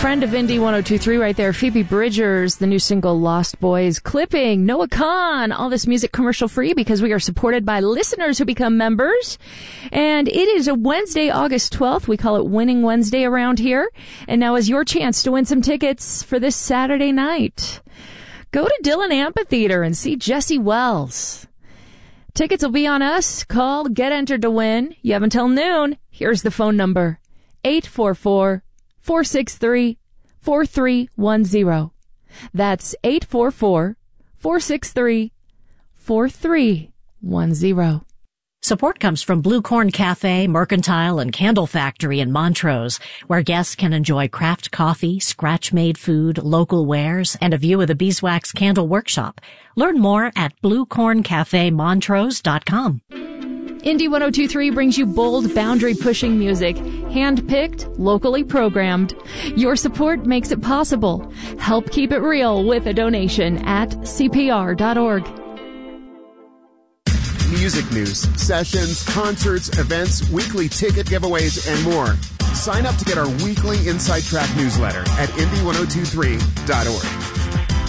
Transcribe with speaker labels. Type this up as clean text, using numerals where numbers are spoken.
Speaker 1: Friend of Indy 102.3 right there, Phoebe Bridgers, the new single Lost Boys, Clipping, Noah Khan, all this music commercial free because we are supported by listeners who become members. And it is a Wednesday, August 12th. We call it Winning Wednesday around here. And now is your chance to win some tickets for this Saturday night. Go to Dillon Amphitheater and see Jesse Wells. Tickets will be on us. Call, get entered to win. You have until noon. Here's the phone number, 844-463-4310. That's 844-463-4310.
Speaker 2: Support comes from Blue Corn Cafe, Mercantile, and Candle Factory in Montrose, where guests can enjoy craft coffee, scratch-made food, local wares, and a view of the Beeswax Candle Workshop. Learn more at bluecorncafemontrose.com.
Speaker 1: Indy 102.3 brings you bold, boundary-pushing music, hand-picked, locally programmed. Your support makes it possible. Help keep it real with a donation at CPR.org.
Speaker 3: Music news, sessions, concerts, events, weekly ticket giveaways, and more. Sign up to get our weekly Inside Track newsletter at Indy1023.org.